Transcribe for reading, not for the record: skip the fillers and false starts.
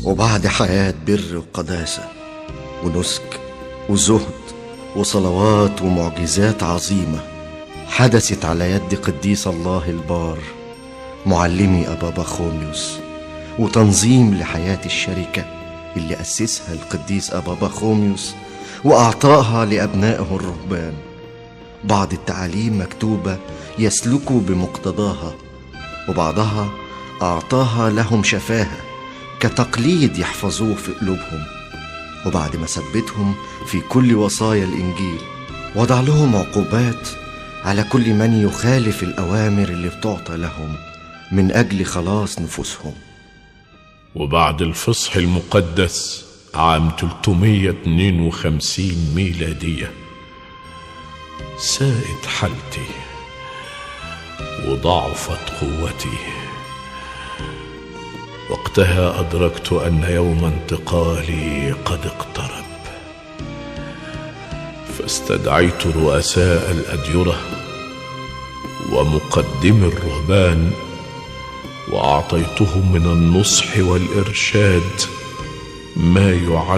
وبعد حياة بر وقداسة ونسك وزهد وصلوات ومعجزات عظيمة حدثت على يد قديس الله البار معلمي أبا بخوميوس، وتنظيم لحياة الشركة اللي أسسها القديس أبا بخوميوس وأعطاها لأبنائه الرهبان، بعض التعاليم مكتوبة يسلكوا بمقتضاها، وبعضها أعطاها لهم شفاهة كتقليد يحفظوه في قلوبهم، وبعد ما ثبتهم في كل وصايا الإنجيل وضع لهم عقوبات على كل من يخالف الأوامر اللي بتعطى لهم من أجل خلاص نفوسهم. وبعد الفصح المقدس عام 352 ميلادية ساءت حالتي وضعفت قوتي. وقتها أدركت أن يوم انتقالي قد اقترب، فاستدعيت رؤساء الأديرة ومقدمي الرهبان وأعطيتهم من النصح والإرشاد ما يعد